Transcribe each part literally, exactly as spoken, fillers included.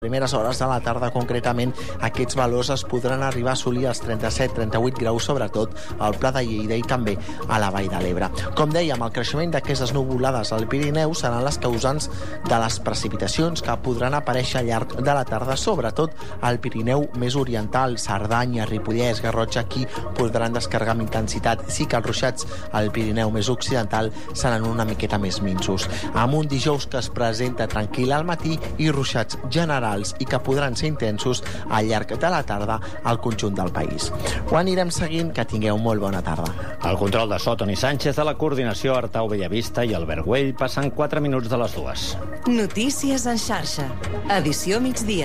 primeres hores de la tarda, concretament, aquests valors es podran arribar a assolir els trenta-set trenta-vuit graus, sobretot al Pla de Lleida i també a la Vall de l'Ebre. Com dèiem, el creixement d'aquestes nuvolades al Pirineu seran les causants de les precipitacions que podran aparèixer al llarg de la tarda, sobretot al Pirineu més oriental, Cerdanya, Ripollès, Garrotxa. Aquí podran descarregar amb intensitat. Sí que els ruixats al Pirineu més occidental seran una miqueta més minsos. Amb un dijous que es presenta tranquil al matí i ruixats generals i que podran ser intensos al llarg de la tarda al conjunt del país. Ho anirem seguint, que tingueu molt bona tarda. El control de so, Toni Sánchez, de la coordinació, Artau Bellavista i Albert Güell, passen quatre minuts de les dues. Notícies en xarxa. Edició migdia.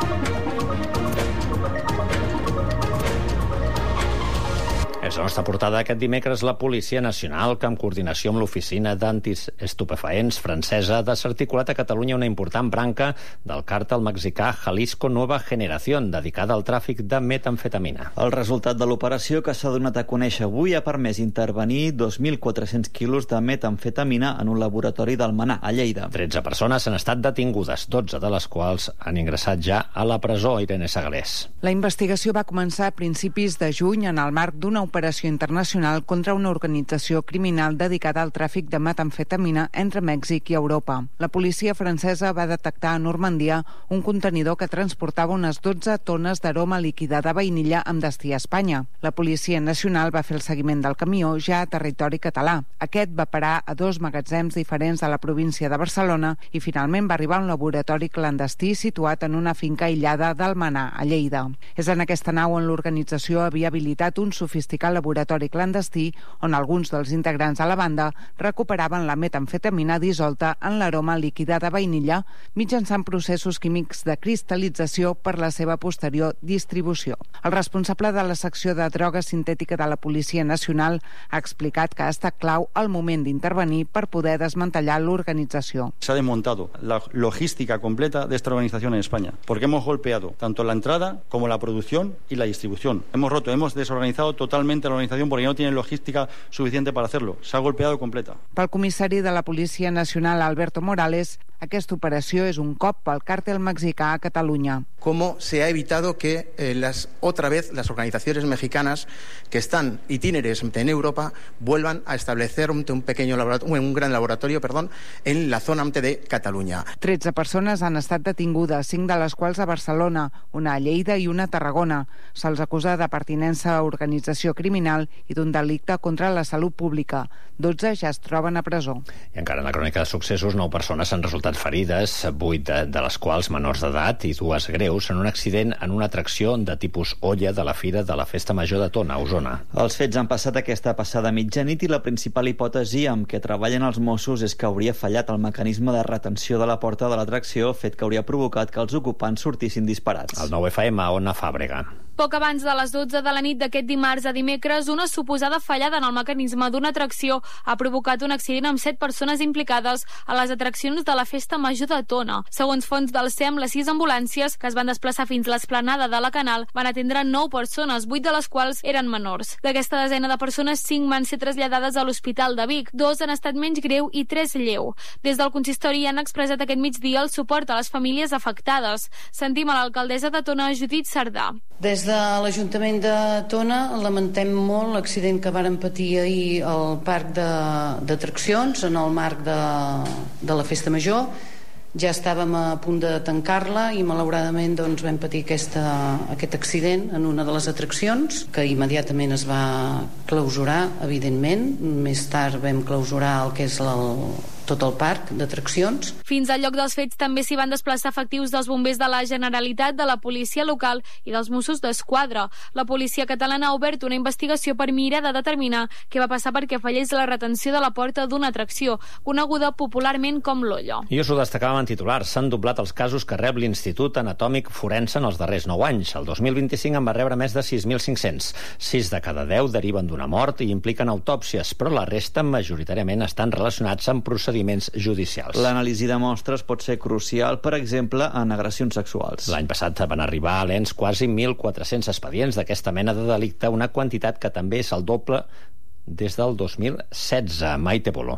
És la nostra portada aquest dimecres. La Policia Nacional, que en coordinació amb l'Oficina d'Antiestupefaents francesa, ha desarticulat a Catalunya una important branca del càrtel mexicà Jalisco Nueva Generación, dedicada al tràfic de metamfetamina. El resultat de l'operació, que s'ha donat a conèixer avui, ha permès intervenir dos mil quatre-cents quilos de metamfetamina en un laboratori d'Almenar, a Lleida. tretze persones han estat detingudes, dotze de les quals han ingressat ja a la presó. Irene Segalés. La investigació va començar a principis de juny en el marc d'una operació operació internacional contra una organització criminal dedicada al tràfic de metamfetamina entre Mèxic i Europa. La policia francesa va detectar a Normandia un contenidor que transportava unes dotze tones d'aroma líquida de vainilla amb destí a Espanya. La Policia Nacional va fer el seguiment del camió ja a territori català. Aquest va parar a dos magatzems diferents de la província de Barcelona i finalment va arribar a un laboratori clandestí situat en una finca aïllada d'Almenar, a Lleida. És en aquesta nau on l'organització havia habilitat un sofisticat laboratori clandestí on alguns dels integrants de la banda recuperaven la metamfetamina dissolta en l'aroma líquida de vainilla mitjançant processos químics de cristal·lització per la seva posterior distribució. El responsable de la secció de droga sintètica de la Policia Nacional ha explicat que ha estat clau al moment d'intervenir per poder desmantellar l'organització. Se ha desmontado la logística completa de esta organización en España, porque hemos golpeado tanto la entrada como la producción y la distribución. Hemos roto, hemos desorganizado totalmente la organización porque no tiene logística suficiente para hacerlo. Se ha golpeado completa. Pel comissari de la Policia Nacional, Alberto Morales, aquesta operació és un cop pel càrtel mexicà a Catalunya. Cómo se ha evitado que eh, las, otra vez las organizaciones mexicanas que están itíneres en Europa vuelvan a establecer un, un pequeño laboratorio, un gran laboratorio, perdón, en la zona de Catalunya. tretze persones han estat detingudes, cinc de les quals a Barcelona, una a Lleida i una a Tarragona. Se'ls acusa de pertinença a organització criminal i d'un delicte contra la salut pública. dotze ja es troben a presó. I encara en la crònica de successos, nou persones han resultat ferides, vuit de, de les quals menors d'edat i dues greus en un accident en una atracció de tipus olla de la Fira de la Festa Major de Tona, a Osona. Els fets han passat aquesta passada mitjanit i la principal hipòtesi amb què treballen els Mossos és que hauria fallat el mecanisme de retenció de la porta de l'atracció, fet que hauria provocat que els ocupants sortissin disparats. El nou F M a Ona Fàbrega. Poc abans de les dotze de la nit d'aquest dimarts a dimecres, una suposada fallada en el mecanisme d'una atracció ha provocat un accident amb set persones implicades a les atraccions de la Festa Major de Tona. Segons fonts del S E M, les sis ambulàncies que es van desplaçar fins l'esplanada de la Canal van atendre nou persones, vuit de les quals eren menors. D'aquesta desena de persones, cinc van ser traslladades a l'Hospital de Vic, dos han estat menys greu i tres lleu. Des del consistori han expressat aquest migdia el suport a les famílies afectades. Sentim a l'alcaldessa de Tona, Judit Sardà. Des de l'Ajuntament de Tona lamentem molt l'accident que varen patir ahir al parc d'atraccions en el marc de, de la Festa Major. Ja estàvem a punt de tancar-la i malauradament doncs, vam patir aquesta, aquest accident en una de les atraccions que immediatament es va clausurar, evidentment. Més tard vam clausurar el que és el tot el parc d'atraccions. Fins al lloc dels fets també s'hi van desplaçar efectius dels bombers de la Generalitat, de la policia local i dels Mossos d'Esquadra. La policia catalana ha obert una investigació per mirar de determinar què va passar perquè fallés la retenció de la porta d'una atracció, coneguda popularment com l'olla. I us ho destacàvem en titulars. S'han doblat els casos que rep l'Institut Anatòmic Forense en els darrers nou anys. El dos mil vint-i-cinc en va rebre més de sis mil cinc-cents. sis de cada deu deriven d'una mort i impliquen autòpsies, però la resta majoritàriament estan relacionats amb procediments judicials. L'anàlisi de mostres pot ser crucial, per exemple, en agressions sexuals. L'any passat van arribar a l'ens quasi mil quatre-cents expedients d'aquesta mena de delicte, una quantitat que també és el doble des del dos mil setze. Maite Polo.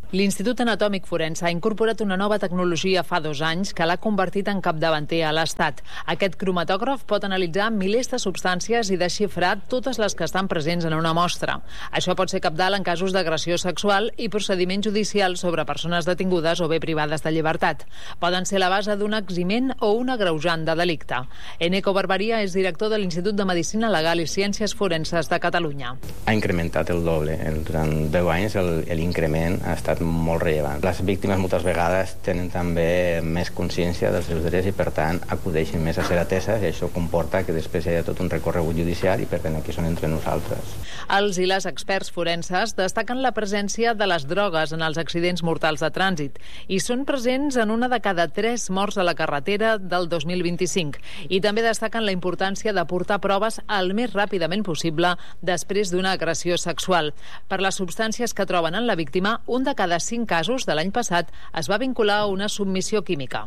L'Institut Anatòmic Forense ha incorporat una nova tecnologia fa dos anys que l'ha convertit en capdavanter a l'Estat. Aquest cromatògraf pot analitzar milers de substàncies i desxifrar totes les que estan presents en una mostra. Això pot ser cabdal en casos d'agressió sexual i procediments judicials sobre persones detingudes o bé privades de llibertat. Poden ser la base d'un eximent o un agreujant de delicte. Eneco Barbaria és director de l'Institut de Medicina Legal i Ciències Forenses de Catalunya. Ha incrementat el doble. Durant deu anys l'increment ha estat molt rellevant. Les víctimes moltes vegades tenen també més consciència dels seus drets i, per tant, acudeixen més a ser ateses, i això comporta que després hi ha tot un recorregut judicial i, per tant, aquí són entre nosaltres. Els i les experts forenses destaquen la presència de les drogues en els accidents mortals de trànsit i són presents en una de cada tres morts a la carretera del dos mil vint-i-cinc. I també destaquen la importància d'aportar proves el més ràpidament possible després d'una agressió sexual. Per les substàncies que troben en la víctima, un de cada de cinc casos de l'any passat es va vincular a una submissió química.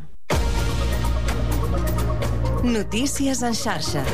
Notícies en xarxa.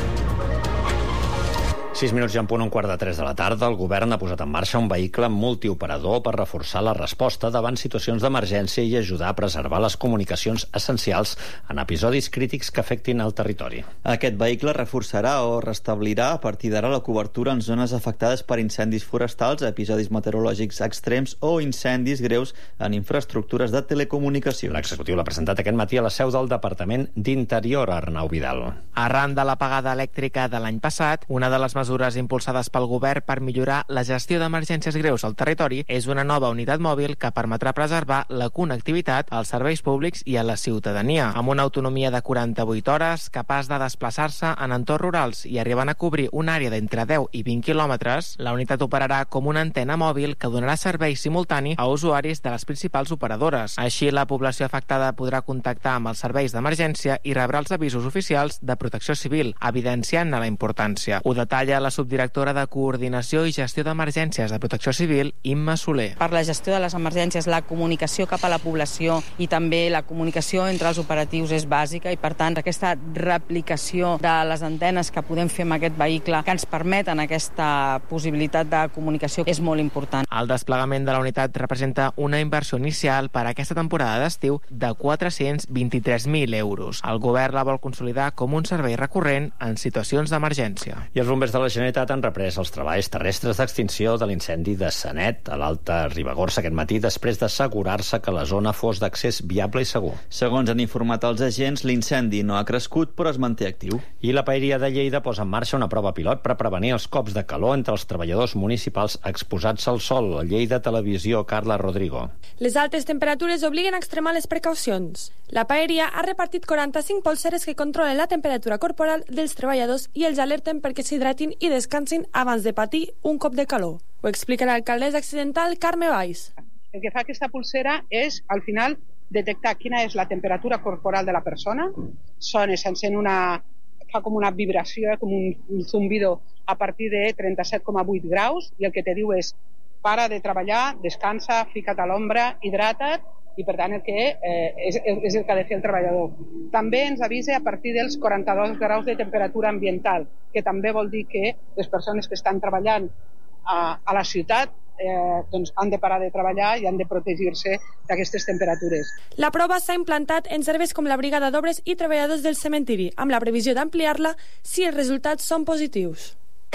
Sis minuts ja en punt un quart de tres de la tarda. El govern ha posat en marxa un vehicle multioperador per reforçar la resposta davant situacions d'emergència i ajudar a preservar les comunicacions essencials en episodis crítics que afectin el territori. Aquest vehicle reforçarà o restablirà a partir d'ara la cobertura en zones afectades per incendis forestals, episodis meteorològics extrems o incendis greus en infraestructures de telecomunicacions. L'executiu l'ha presentat aquest matí a la seu del Departament d'Interior, Arnau Vidal. Arran de l'apagada elèctrica de l'any passat, una de les mesures impulsades pel govern per millorar la gestió d'emergències greus al territori és una nova unitat mòbil que permetrà preservar la connectivitat als serveis públics i a la ciutadania. Amb una autonomia de quaranta-vuit hores, capaç de desplaçar-se en entorns rurals i arribant a cobrir una àrea d'entre deu i vint quilòmetres, la unitat operarà com una antena mòbil que donarà servei simultani a usuaris de les principals operadores. Així, la població afectada podrà contactar amb els serveis d'emergència i rebrà els avisos oficials de Protecció Civil, evidenciant la importància. Ho detalla la subdirectora de Coordinació i Gestió d'Emergències de Protecció Civil, Imma Soler. Per la gestió de les emergències, la comunicació cap a la població i també la comunicació entre els operatius és bàsica i, per tant, aquesta replicació de les antenes que podem fer amb aquest vehicle que ens permeten aquesta possibilitat de comunicació és molt important. El desplegament de la unitat representa una inversió inicial per a aquesta temporada d'estiu de quatre-cents vint-i-tres mil euros. El govern la vol consolidar com un servei recurrent en situacions d'emergència. I els bombers de la Generalitat han reprès els treballs terrestres d'extinció de l'incendi de Sanet a l'Alta Ribagorça aquest matí, després d'assegurar-se que la zona fos d'accés viable i segur. Segons han informat els agents, l'incendi no ha crescut, però es manté actiu. I la Paeria de Lleida posa en marxa una prova pilot per prevenir els cops de calor entre els treballadors municipals exposats al sol. A Lleida Televisió, Carla Rodrigo. Les altes temperatures obliguen a extremar les precaucions. La Paeria ha repartit quaranta-cinc polseres que controlen la temperatura corporal dels treballadors i els alerten perquè s'hidratin i descansin abans de patir un cop de calor. Ho explica l'alcaldessa accidental Carme Valls. El que fa aquesta pulsera és, al final, detectar quina és la temperatura corporal de la persona. Sona, s'encén una... fa com una vibració, com un, un zumbido a partir de trenta-set coma vuit graus, i el que te diu és para de treballar, descansa, fica't a l'ombra, hidrata't, i per tant el que eh, és, és el que ha de fer el treballador. També ens avisa a partir dels quaranta-dos graus de temperatura ambiental, que també vol dir que les persones que estan treballant a, a la ciutat eh, doncs han de parar de treballar i han de protegir-se d'aquestes temperatures. La prova s'ha implantat en serveis com la brigada d'obres i treballadors del cementiri, amb la previsió d'ampliar-la si els resultats són positius.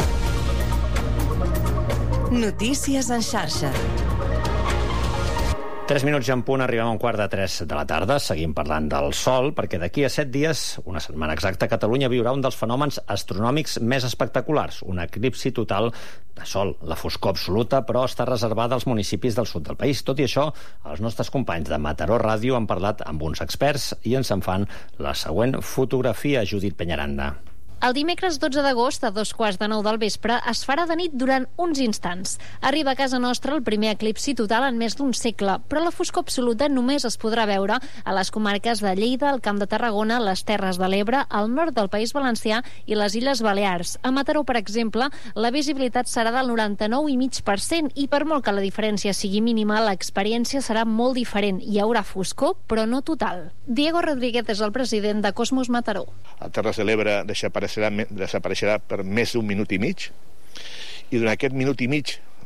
Notícies en xarxa. Tres minuts ja en punt, arribem a un quart de tres de la tarda. Seguim parlant del sol, perquè d'aquí a set dies, una setmana exacta, Catalunya viurà un dels fenòmens astronòmics més espectaculars, un eclipsi total de sol. La foscor absoluta, però està reservada als municipis del sud del país. Tot i això, els nostres companys de Mataró Ràdio han parlat amb uns experts i ens en fan la següent fotografia, Judit Peñaranda. El dimecres dotze d'agost, a dos quarts de nou del vespre, es farà de nit durant uns instants. Arriba a casa nostra el primer eclipsi total en més d'un segle, però la foscor absoluta només es podrà veure a les comarques de Lleida, el Camp de Tarragona, les Terres de l'Ebre, al nord del País Valencià i les Illes Balears. A Mataró, per exemple, la visibilitat serà del noranta-nou coma cinc per cent i per molt que la diferència sigui mínima, l'experiència serà molt diferent. Hi haurà foscor, però no total. Diego Rodríguez és el president de Cosmos Mataró. A Terres de l'Ebre desapareixerà, desapareixerà per més d'un minut i mig, i durant aquest minut i mig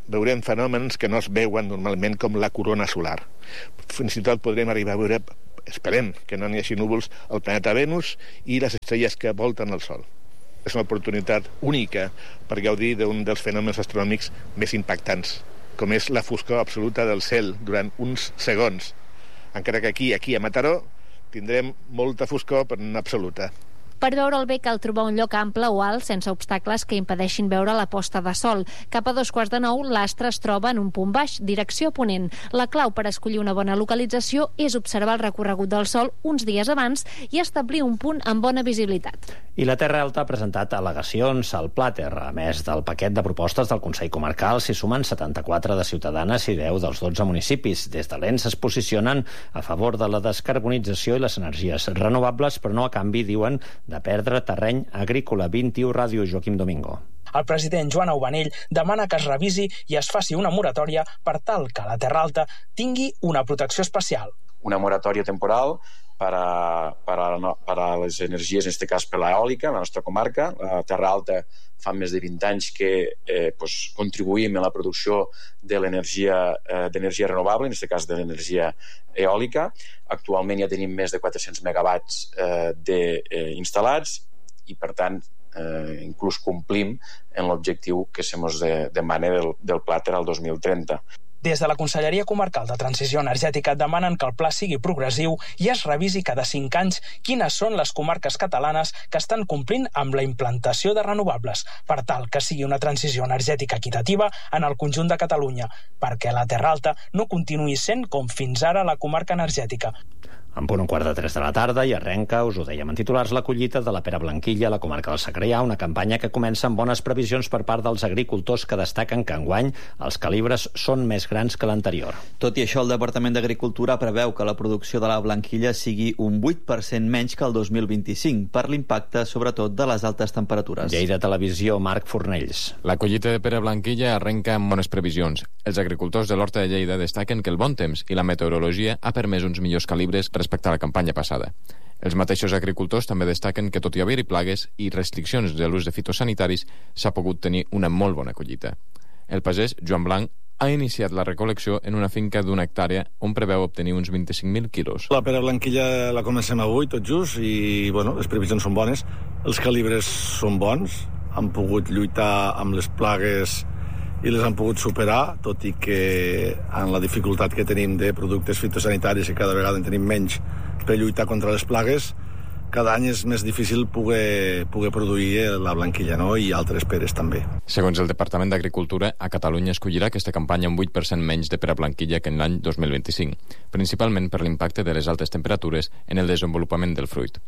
veurem fenòmens que no es veuen normalment, com la corona solar. Fins i tot podrem arribar a veure, esperem que no n'hi hagi núvols, el planeta Venus i les estrelles que volten el Sol. És una oportunitat única per gaudir d'un dels fenòmens astronòmics més impactants, com és la foscor absoluta del cel durant uns segons. Encara que aquí, aquí a Mataró, tindrem molta foscor, però no absoluta. Per veure'l bé cal trobar un lloc ample o alt, sense obstacles que impedeixin veure la posta de sol. Cap a dos quarts de nou, l'astre es troba en un punt baix, direcció ponent. La clau per escollir una bona localització és observar el recorregut del sol uns dies abans i establir un punt amb bona visibilitat. I la Terra Alta ha presentat al·legacions al Plàter. A més del paquet de propostes del Consell Comarcal, s'hi sumen setanta-quatre de Ciutadanes i deu dels dotze municipis. Des de l'E N S es posicionen a favor de la descarbonització i les energies renovables, però no a canvi, diuen, de perdre terreny agrícola. vint-i-u Ràdio, Joaquim Domingo. El president Joan Aubanell demana que es revisi i es faci una moratòria per tal que la Terra Alta tingui una protecció especial. Una moratòria temporal para, para, para les energies, en aquest cas per l'eòlica, la nostra comarca. La Terra Alta fa més de vint anys que eh, pues, contribuïm en la producció de l'energia eh, d'energia renovable, en aquest cas de l'energia eòlica. Actualment ja tenim més de quatre-cents megawatts eh, de, eh, instal·lats i, per tant, eh, inclús complim en l'objectiu que se mos de, demana del, del Plàter al dos mil trenta. Des de la Conselleria Comarcal de Transició Energètica demanen que el pla sigui progressiu i es revisi cada cinc anys quines són les comarques catalanes que estan complint amb la implantació de renovables, per tal que sigui una transició energètica equitativa en el conjunt de Catalunya, perquè la Terra Alta no continuï sent com fins ara la comarca energètica. En punt un quart de tres de la tarda i arrenca, us ho dèiem en titulars, la collita de la pera blanquilla a la comarca del Segrià, una campanya que comença amb bones previsions per part dels agricultors que destaquen que enguany els calibres són més grans que l'anterior. Tot i això, el Departament d'Agricultura preveu que la producció de la blanquilla sigui un vuit per cent menys que el dos mil vint-i-cinc, per l'impacte, sobretot, de les altes temperatures. Lleida Televisió, Marc Fornells. La collita de pera blanquilla arrenca amb bones previsions. Els agricultors de l'Horta de Lleida destaquen que el bon temps i la meteorologia ha permès uns millors calibres respecte a la campanya passada. Els mateixos agricultors també destaquen que, tot i haver-hi plagues i restriccions de l'ús de fitosanitaris, s'ha pogut tenir una molt bona collita. El pagès, Joan Blanc, ha iniciat la recol·lecció en una finca d'una hectàrea on preveu obtenir uns vint-i-cinc mil quilos. La pera blanquilla la comencem avui, tot just, i bueno, les previsions són bones. Els calibres són bons, han pogut lluitar amb les plagues i les han pogut superar, tot i que en la dificultat que tenim de productes fitosanitaris i cada vegada en tenim menys per lluitar contra les plagues, cada any és més difícil poder, poder produir la blanquilla, no? I altres peres també. Segons el Departament d'Agricultura, a Catalunya escollirà aquesta campanya un vuit per cent menys de pera blanquilla que en l'any dos mil vint-i-cinc, principalment per l'impacte de les altes temperatures en el desenvolupament del fruit.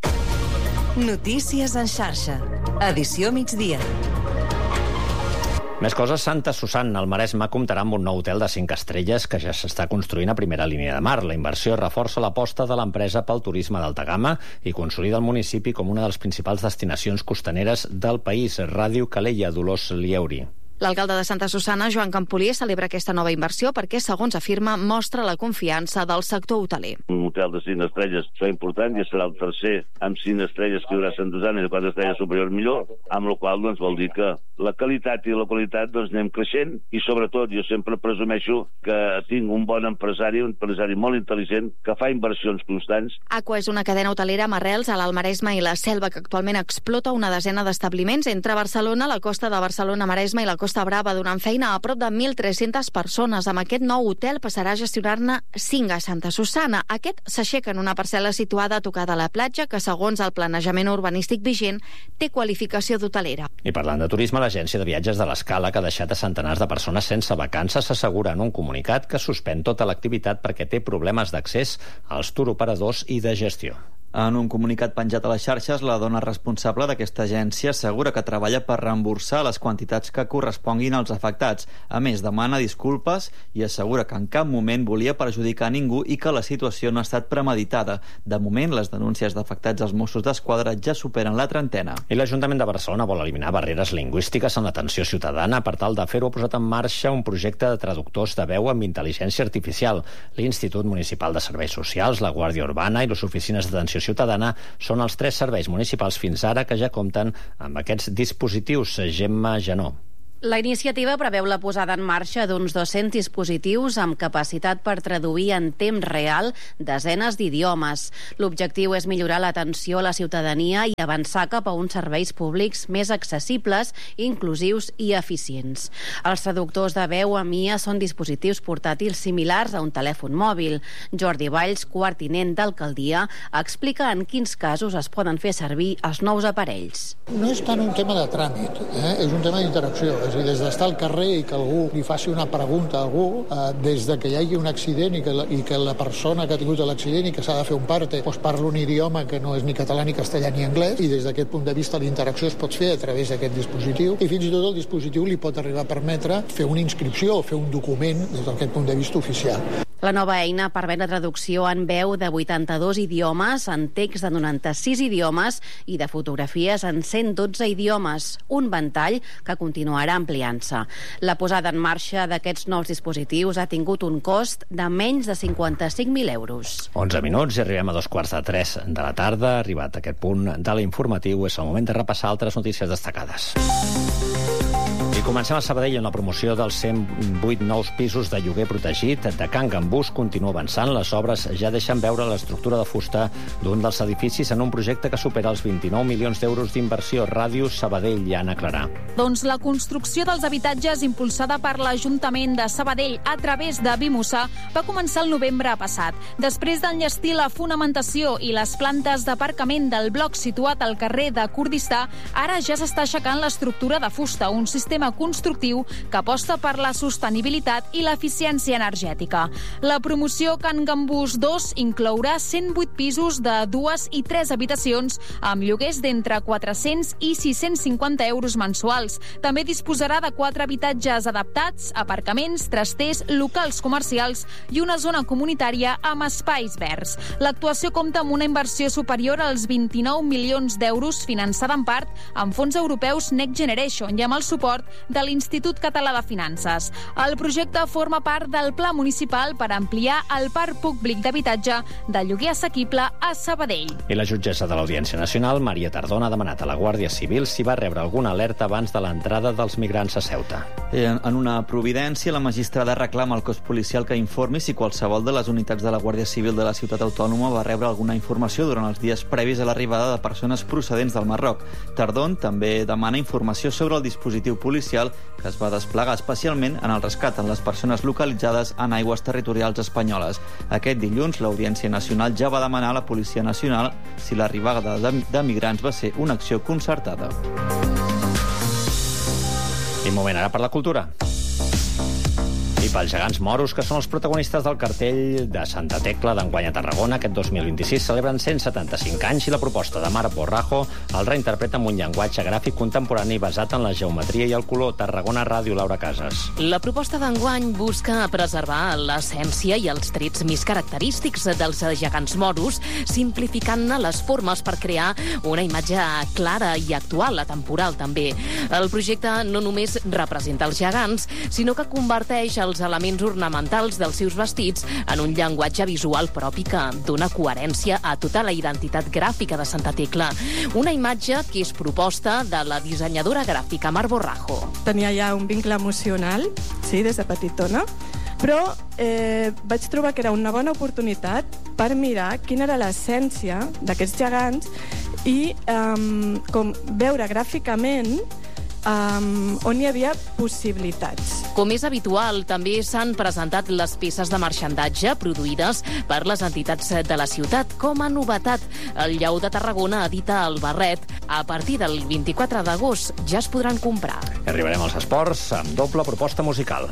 Notícies en xarxa. Edició migdia. Més coses, Santa Susanna, al Maresme, comptarà amb un nou hotel de cinc estrelles que ja s'està construint a primera línia de mar. La inversió reforça l'aposta de l'empresa pel turisme d'alta gamma i consolida el municipi com una de les principals destinacions costaneres del país. Ràdio Calella, Dolors Lieuri. L'alcalde de Santa Susanna, Joan Campolier, celebra aquesta nova inversió perquè, segons afirma, mostra la confiança del sector hoteler. Un hotel de cinc estrelles serà important i serà el tercer amb cinc estrelles que hi haurà a Santa Susanna i de quatre estrelles superior millor, amb la qual doncs, vol dir que la qualitat i la qualitat doncs, anem creixent i, sobretot, jo sempre presumeixo que tinc un bon empresari, un empresari molt intel·ligent, que fa inversions constants. Aqua és una cadena hotelera amb arrels a l'Alt Maresme i la Selva, que actualment explota una desena d'establiments entre Barcelona, la costa de Barcelona-Maresme i la Costa Brava, donant feina a prop de mil tres-centes persones. Amb aquest nou hotel passarà a gestionar-ne cinc a Santa Susanna. Aquest s'aixeca en una parcel·la situada a tocar de la platja que, segons el planejament urbanístic vigent, té qualificació d'hotelera. I parlant de turisme, l'agència de viatges de l'Escala, que ha deixat a centenars de persones sense vacances, s'assegura en un comunicat que suspèn tota l'activitat perquè té problemes d'accés als turoperadors i de gestió. En un comunicat penjat a les xarxes, la dona responsable d'aquesta agència assegura que treballa per reemborsar les quantitats que corresponguin als afectats. A més, demana disculpes i assegura que en cap moment volia perjudicar a ningú i que la situació no ha estat premeditada. De moment, les denúncies d'afectats als Mossos d'Esquadra ja superen la trentena. I l'Ajuntament de Barcelona vol eliminar barreres lingüístiques en l'atenció ciutadana. Per tal de fer-ho, ha posat en marxa un projecte de traductors de veu amb intel·ligència artificial. L'Institut Municipal de Serveis Socials, la Guàrdia Urbana i les oficines d'atenció ciutadana són els tres serveis municipals fins ara que ja compten amb aquests dispositius. Gemma Janó. La iniciativa preveu la posada en marxa d'uns dos-cents dispositius amb capacitat per traduir en temps real desenes d'idiomes. L'objectiu és millorar l'atenció a la ciutadania i avançar cap a uns serveis públics més accessibles, inclusius i eficients. Els traductors de veu a M I A són dispositius portàtils similars a un telèfon mòbil. Jordi Valls, quart tinent d'alcaldia, explica en quins casos es poden fer servir els nous aparells. No és tant un tema de tràmit, eh? És un tema d'interacció. És a dir, des d'estar al carrer i que algú li faci una pregunta a algú, eh, des de que hi hagi un accident i que, la, i que la persona que ha tingut l'accident i que s'ha de fer un parte doncs parla un idioma que no és ni català, ni castellà, ni anglès, i des d'aquest punt de vista la interacció es pot fer a través d'aquest dispositiu, i fins i tot el dispositiu li pot arribar a permetre fer una inscripció o fer un document des d'aquest punt de vista oficial. La nova eina permet la traducció en veu de vuitanta-dos idiomes, en text de noranta-sis idiomes i de fotografies en cent dotze idiomes, un ventall que continuarà ampliant-se. La posada en marxa d'aquests nous dispositius ha tingut un cost de menys de cinquanta-cinc mil euros. onze minuts i arribem a dos quarts de tres de la tarda. Arribat a aquest punt de l'informatiu, és el moment de repassar altres notícies destacades. I comencem a Sabadell, on la promoció dels cent vuit nous pisos de lloguer protegit de Can Gambús continua avançant. Les obres ja deixen veure l'estructura de fusta d'un dels edificis en un projecte que supera els vint-i-nou milions d'euros d'inversió. Ràdio Sabadell, Anna Clarà. Doncs la construcció dels habitatges impulsada per l'Ajuntament de Sabadell a través de Bimusa va començar el novembre passat. Després d'enllestir la fonamentació i les plantes d'aparcament del bloc situat al carrer de Kurdistà, ara ja s'està aixecant l'estructura de fusta, un sistema constructiu que aposta per la sostenibilitat i l'eficiència energètica. La promoció Can Gambús dos inclourà cent vuit pisos de dues i tres habitacions amb lloguers d'entre quatre-cents i sis-cents cinquanta euros mensuals. També disposarà de quatre habitatges adaptats, aparcaments, trasters, locals comercials i una zona comunitària amb espais verds. L'actuació compta amb una inversió superior als vint-i-nou milions d'euros finançada en part amb fons europeus Next Generation i amb el suport de l'Institut Català de Finances. El projecte forma part del Pla Municipal per ampliar el parc públic d'habitatge de lloguer assequible a Sabadell. I la jutgessa de l'Audiència Nacional, Maria Tardona, ha demanat a la Guàrdia Civil si va rebre alguna alerta abans de l'entrada dels migrants a Ceuta. En una providència, la magistrada reclama al cos policial que informi si qualsevol de les unitats de la Guàrdia Civil de la ciutat autònoma va rebre alguna informació durant els dies previs a l'arribada de persones procedents del Marroc. Tardon també demana informació sobre el dispositiu policial que es va desplegar especialment en el rescat en les persones localitzades en aigües territorials espanyoles. Aquest dilluns, l'Audiència Nacional ja va demanar a la Policia Nacional si l'arribada de, de migrants va ser una acció concertada. I moment ara per la cultura. I pels gegants moros, que són els protagonistes del cartell de Santa Tecla d'enguany a Tarragona. Aquest dos mil vint-i-sis celebren cent setanta-cinc anys i la proposta de Marc Borrajo el reinterpreta amb un llenguatge gràfic contemporani basat en la geometria i el color. Tarragona Ràdio, Laura Casas. La proposta d'enguany busca preservar l'essència i els trets més característics dels gegants moros, simplificant-ne les formes per crear una imatge clara i actual, atemporal també. El projecte no només representa els gegants, sinó que converteix els elements ornamentals dels seus vestits en un llenguatge visual propi que dona coherència a tota la identitat gràfica de Santa Tecla. Una imatge que és proposta de la dissenyadora gràfica Mar Borrajo. Tenia ja un vincle emocional, sí, des de petitona, però eh, vaig trobar que era una bona oportunitat per mirar quina era l'essència d'aquests gegants i eh, com veure gràficament Um, on hi havia possibilitats. Com és habitual, també s'han presentat les peces de marxandatge produïdes per les entitats de la ciutat. Com a novetat, el Lleó de Tarragona edita el barret. A partir del vint-i-quatre d'agost ja es podran comprar. Arribarem als esports amb doble proposta musical.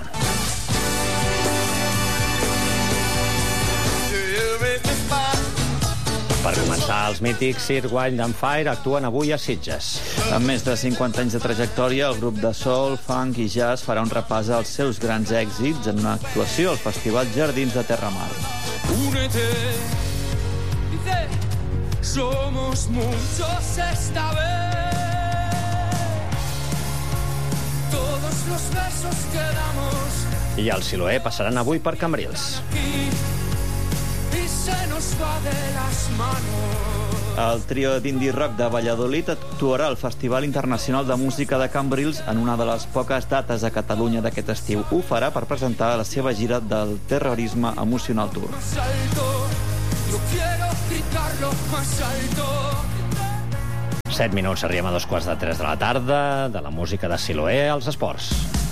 Per començar, els mítics Sir Wind and Fire actuen avui a Sitges. Amb més de cinquanta anys de trajectòria, el grup de soul, funk i jazz farà un repàs als seus grans èxits en una actuació al Festival Jardins de Terramar. Únete, dice, somos muchos esta vez. Todos los versos que damos. I el Siloé passaran avui per Cambrils. Y se nos va de las manos. El trio d'indie rock de Valladolid actuarà al Festival Internacional de Música de Cambrils en una de les poques dates a Catalunya d'aquest estiu. Ho farà per presentar la seva gira del Terrorisme Emocional Tour. Set minuts, arribem a dos quarts de tres de la tarda, de la música de Siloé als esports.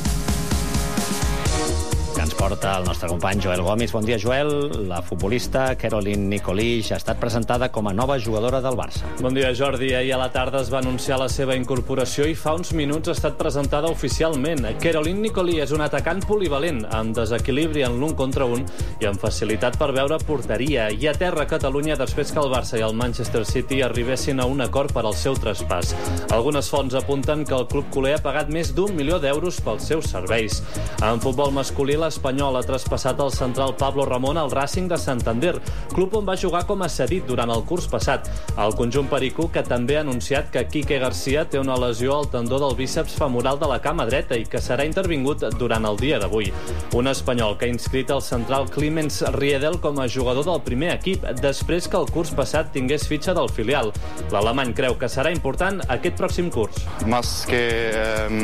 Que ens porta el nostre company Joel Gomis. Bon dia, Joel. La futbolista Caroline Nicolí ja ha estat presentada com a nova jugadora del Barça. Bon dia, Jordi. Ahir a la tarda es va anunciar la seva incorporació i fa uns minuts ha estat presentada oficialment. Caroline Nicolí és un atacant polivalent, amb desequilibri en l'un contra un i amb facilitat per veure porteria. I a terra Catalunya després que el Barça i el Manchester City arribessin a un acord per al seu traspàs. Algunes fonts apunten que el club culer ha pagat més d'un milió d'euros pels seus serveis. En futbol masculí, l'Espanyol ha traspassat el central Pablo Ramón al Racing de Santander, club on va jugar com a cedit durant el curs passat. El conjunt pericú, que també ha anunciat que Quique García té una lesió al tendó del bíceps femoral de la cama dreta i que serà intervingut durant el dia d'avui. Un espanyol que ha inscrit el central Clemens Riedel com a jugador del primer equip després que el curs passat tingués fitxa del filial. L'alemany creu que serà important aquest pròxim curs. Más que... Eh...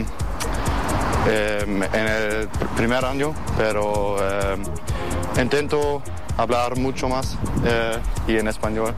Eh, en el primer año, pero eh, intento hablar mucho más eh, y en español.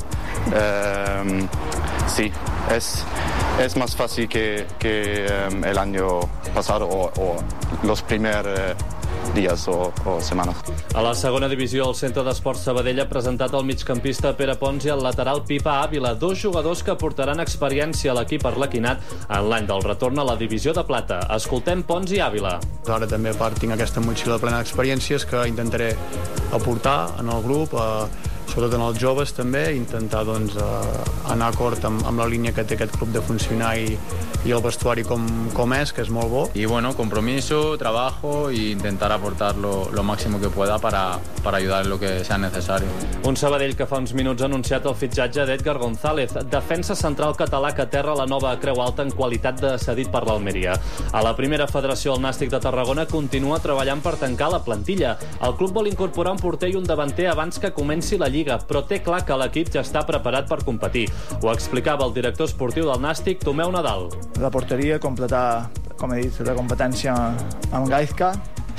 Eh, sí, es, es más fácil que, que eh, el año pasado o, o los primeros eh, dies o, o setmanes. A la segona divisió, el Centre d'Esports Sabadell ha presentat el migcampista Pere Pons i el lateral Pipa Ávila, dos jugadors que portaran experiència a l'equip arlequinat en l'any del retorn a la divisió de plata. Escoltem Pons i Ávila. Ara també, a part, tinc aquesta motxilla plena d'experiències que intentaré aportar en el grup, eh, sobretot en els joves també, intentar doncs, eh, anar acord amb, amb la línia que té aquest club de funcionar i, i el vestuari com, com és, que és molt bo. Y bueno, compromiso, trabajo e intentar aportar lo, lo máximo que pueda para, para ayudar en lo que sea necesario. Un Sabadell que fa uns minuts ha anunciat el fitxatge d'Edgar González, defensa central català que aterra la nova Creu Alta en qualitat de cedit per l'Almeria. A la primera federació, el Nàstic de Tarragona continua treballant per tancar la plantilla. El club vol incorporar un porter i un davanter abans que comenci la Lliga, però té clar que l'equip ja està preparat per competir. Ho explicava el director esportiu del Nàstic, Tomeu Nadal. La porteria, completar, com he dit, la competència amb Gaizka,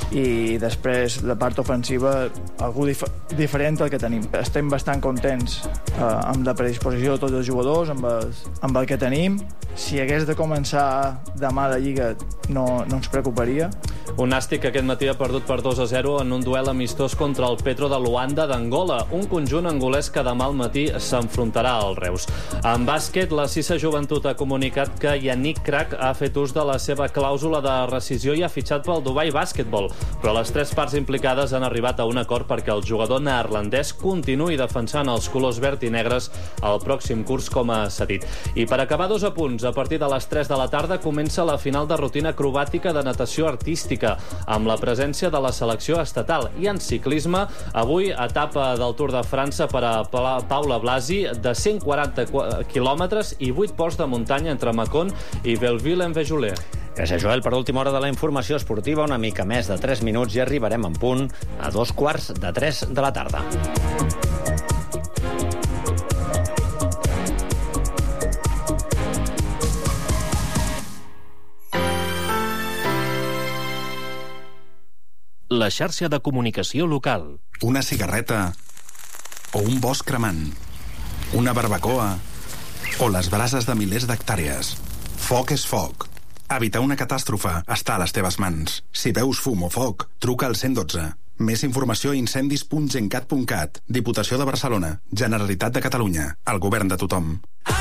i després la part ofensiva algú dif diferent del que tenim. Estem bastant contents eh, amb la predisposició de tots els jugadors, amb, els, amb el que tenim. Si hagués de començar demà la Lliga no, no ens preocuparia. Un Nàstic que aquest matí ha perdut per dos a zero en un duel amistós contra el Petro de Luanda d'Angola, un conjunt angolès que demà al matí s'enfrontarà al Reus. En bàsquet, la Sisa Joventut ha comunicat que Yannick Crac ha fet ús de la seva clàusula de rescisió i ha fitxat pel Dubai Basketball, però les tres parts implicades han arribat a un acord perquè el jugador neerlandès continuï defensant els colors verd i negres el pròxim curs com a cedit. I per acabar, dos apunts. A partir de les tres de la tarda comença la final de rutina acrobàtica de natació artística, amb la presència de la selecció estatal. I en ciclisme, avui etapa del Tour de França per a Paula Blasi de cent quaranta quilòmetres i vuit ports de muntanya entre Mâcon i Belleville-en-Véjolais. Gràcies, Joel. Per última hora de la informació esportiva, una mica més de tres minuts i arribarem en punt a dos quarts de tres de la tarda. La xarxa de comunicació local. Una cigarreta o un bosc cremant. Una barbacoa o les brases de milers d'hectàrees. Foc és foc. Evitar una catàstrofe està a les teves mans. Si veus fum o foc, truca al cent dotze. Més informació a incendis punt gencat punt cat. Diputació de Barcelona. Generalitat de Catalunya. El govern de tothom.